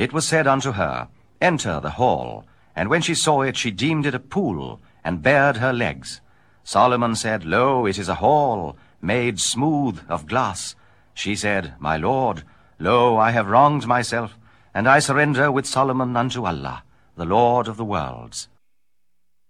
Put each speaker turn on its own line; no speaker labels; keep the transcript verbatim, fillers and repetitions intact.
It was said unto her, Enter the hall. And when she saw it, she deemed it a pool, and bared her legs. Solomon said, Lo, it is a hall, made smooth of glass. She said, My lord, lo, I have wronged myself, and I surrender with Solomon unto Allah, the Lord of the worlds.